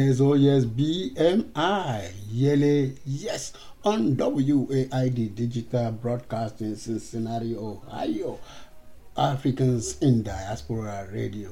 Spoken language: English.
yes, oh yes, BMI, Yele, yes, on WAID Digital Broadcasting, Cincinnati, Ohio, Africans in Diaspora Radio.